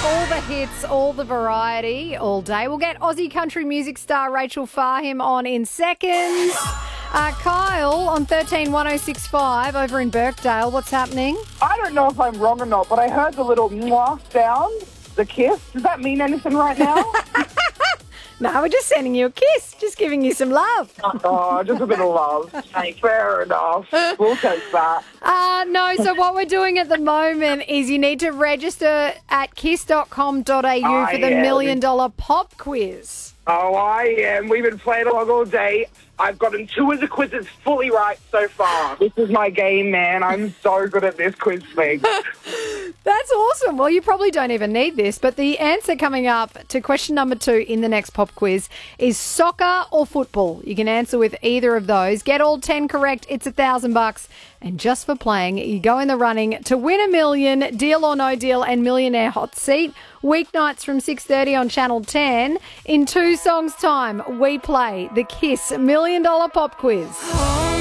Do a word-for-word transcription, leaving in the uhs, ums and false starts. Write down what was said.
All the hits, all the variety, all day. We'll get Aussie country music star Rachel Fahim on in seconds. Uh, Kyle on thirteen one oh six five over in Birkdale. What's happening? I don't know if I'm wrong or not, but I heard the little mwah sound, the kiss. Does that mean anything right now? No, we're just sending you a kiss, just giving you some love. Oh, just a bit of love. Hey, fair enough. We'll take that. Uh, no, so what we're doing at the moment is you need to register at kiss dot com dot a u Oh, for the yeah. million dollar pop quiz. Oh, I am. We've been playing along all day. I've gotten two of the quizzes fully right so far. This is my game, man. I'm so good at this quiz thing. That's awesome. Well, you probably don't even need this, but the answer coming up to question number two in the next pop quiz is soccer or football. You can answer with either of those. Get all ten correct. It's a thousand bucks. And just for playing, you go in the running to win a million, Deal or No Deal and Millionaire Hot Seat. Weeknights from six thirty on Channel ten. In two songs' time, we play the Kiss Million Dollar Pop Quiz.